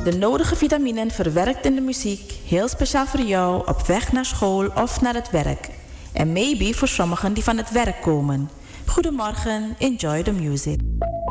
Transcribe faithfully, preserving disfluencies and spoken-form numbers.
De nodige vitaminen verwerkt in de muziek, heel speciaal voor jou op weg naar school of naar het werk. En maybe voor sommigen die van het werk komen. Goedemorgen, enjoy the music.